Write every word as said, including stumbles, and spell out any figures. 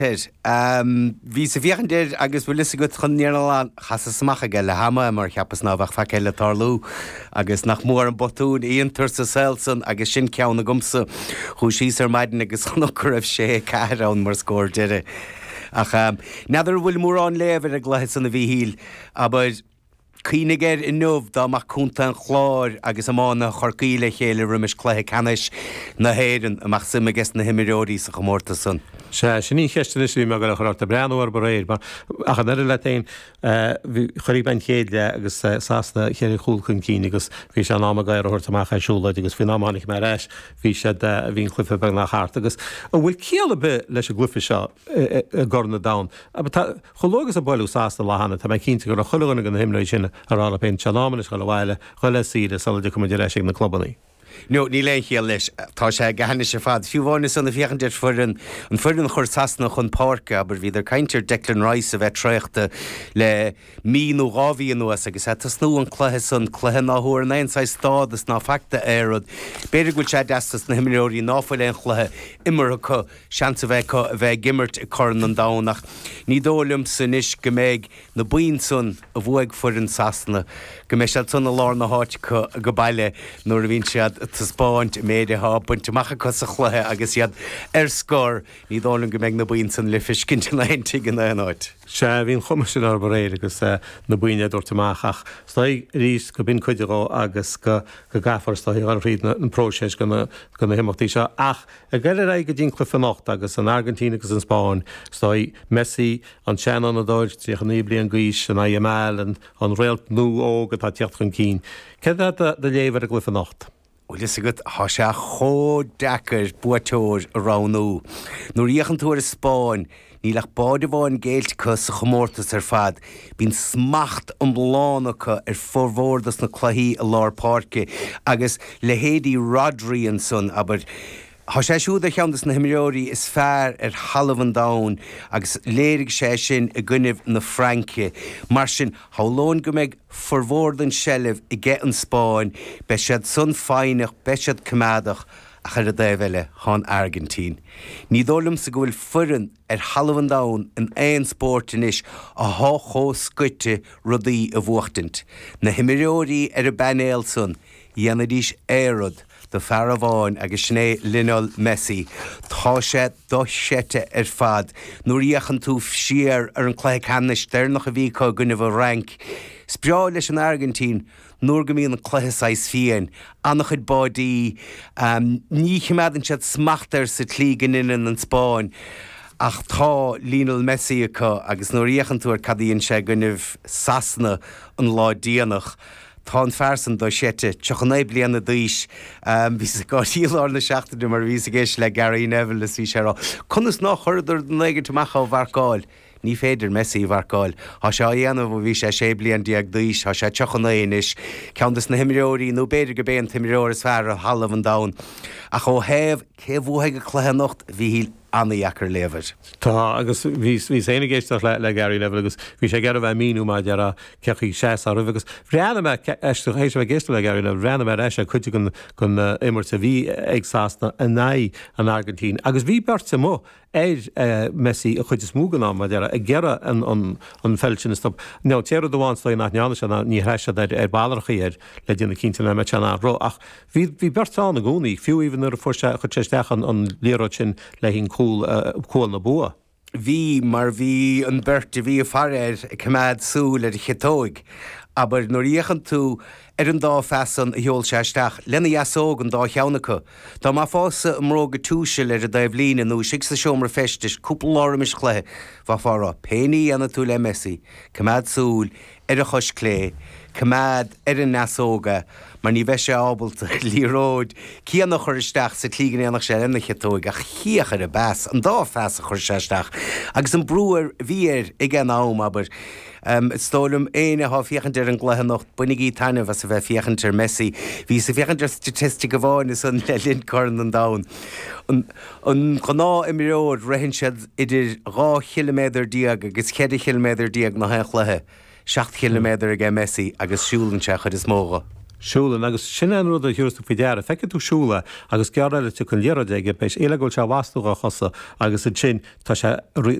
Um, Bhí sa bhíochan déir agus bhfuil is go chunníarán chas smacha ge le hama mar cheappas ná bhah facéile tarlú agus nach mór an botún íontar sa selsan agus sin ceann na gumsa chu síos ar maidin agus chunachar raibh sé cairán mar scóir deire. Ach um, nadidir bhfuil mór an léomhar a ghlaithe san na bhíhíl, aber Cínigeir in nuamh dá mac cúnta an chláir agus amána chorcaíle chéile rumis chluthe canis na héireann amach sumagus na himiróí sa chomórta san. Se sin ní cheiste is bhí me go chuirta breanúir bar réir, mar a chu le tain choirí ben chéile agus sásta chéir chúlchan cí agus bhí se ná gaiir thuirtamach siúlaid agus bhí námánig mar éis bhí se bhín chlufa be nach háart agus a bhfuil céala be leis a glufa seo gorna da. Chológus a bailú sásta lehanana tá cínta gur a cholanna an himráid sin ará pein seámanis go le bhile chuile síide salide cum de leis na clubbaní. No, ní le chéal leis tá sé gahanana sé fad. Fiúháinna san na bhíochandir furin an furin chur sasna chun páirce, aber bhíidir caiintear Declan Rice a bheith tréachta le míú gáhíí nuas agus é tasnú an cluthe san cluthe náthúir an éoná stádas ná facta airad. Beidir gúil sé deastas na himiróí náfuil éon cluthe imar chu seansa bheith a bheith gimmert i choran an dánach. Ní dólim san is go méid na buin sun a bhuaig furin sasna go mé se tunna lár na háit go baile nuair a bhín siad ta spáint méide há buinte macha cos a chluthe agus iad ar scór ní dólan go méid na buin san le fiscinnte leintí an éáid. Se bhín chumas sin ar réir agus na buine dúirtamachach. Stá rís go bin chuidirá agus go gafar stáí ar riad an próséis go na himachtaí seo ach a gaiile ra go dín clufannacht agus an Argentína agus an Spáin stá Messi an Shannon a dóid tíoch an íblí an gís an I M L an réalt nó ógad tá teocht chun cín. Cé de léomhar a glufannacht? Well, is a good hasha ho dacker buator raunu. Nur yechen tour Spáin, ní lech báde bháin géilt cos a chomórtas ar fad. Bín smacht an blánacha ar forvórdas na clahí a lár párce agus le hédi Rodri an son, aber Tá sé siúd a cheantas na himiróí is fearr ar Hallamhan Down agus léirigh sé sin i gcuineh na Franke. Mar sin hálón go méid formhórdan sellh i gceith an Spáin, be siad sun féinach, be siad cumádach a chuir a dhéhile hán Argentín. Ní dólam sa go bhfuil furan ar Hallamhan Down an éon spórtin is a há chó scuite rudaí a bhuachtant. Na himiróí ar a benéal sun, dhéanadís éarad, de Farabháin agus sné Lionel Messi. Tá sé dó séte ar fad. Nuair dhéachan tú siar ar an cléig hanis der nach a bhí có gunna bh rank. Spreáil leis an Argentín, nuair go míon an cléthe sais fian, annach chud bádí, um, ní chimeadan siad smachtar sa tlígan inan an Spáin. Ach tá Lionel Messi acu agus nuair dhéachan tú ar cadíonn sé gunnah sasna an lá díanach. Tá an fersan do séte, teach an bliana díis, bhí sa gáíar na seachtaú mar bhí a géis le Gary Neville is bhí sé rá. Conas ná chuidir den léige teach á bharcáil, ní féidir Messi bharcáil. Tá sé dhéanamh bhí sé sé blian diaag díis, tá sé teach an éis, ceantas na himiróí nó beidir go béon himiróir is fearr a Hallamhan Down. A cho héamh cé bhuaithe go chluithe nocht bhí híl anna dhechar léomhar. Tá agus bhí éana géisteach le le Gary Neville agus bhí sé gar bheith míú má dear a cechaí sé a rih agus bhreanna me éis bheith géiste le Gary Neville, bhreanna me éis a chuide gon gon immarte bhí agsásta a naí an Argentín. Agus bhí bert mó éir Messi a chuide smúgan á má dear a gera an an felsin stop. Ná téad doháin stoí nach neanna se ní heise ar bailarachaí ar le dtíanana cinnta me tena ro ach bhí bhí bertán na gúnaí fiú íhan ar a fuair chu teisteach an léróid sin le hín cúil na bua. Bhí mar bhí an berta bhí a farir cumad súil ar chetóig, aber nuair dhéachan tú ar an dá fesan a heol seisteach, lena dheasóg an dá cheannacha. Tá má fása an mróga túisiil ar a daobh lína nó sig sa seomar festis, cúpla láram is chluthe, bha fara pénaí anna tú le Messi, cumad súil ar a chus clé, cumad ar an nasóga, mar ní bheith sé ábalta líróid, cíanna chur isteach sa clígan éanach sé lena chetóig a chiach ar a bes, an dá feasa chur seisteach. Agus an brúar bhíar ag an ám, aber Um, Stólam éine há fiochantar an gluthe nocht bunig í taineh a sa bheith fiochantar Messi. Bhí sa fiochantar statistic a bháin is an le linn corn an dain. An chaná imiróid rehin siad idir rá kilometr diag agus chéad kilometr diag na hen chluthe. seacht kilometr ag Messi agus siúlann se chud is móga. siúlan agus sin an rud a thuúrú fideara, feice tú siúla agus cearile tú chun léad aige pééis éilegóil se bhaúcha chosa agus an sin tá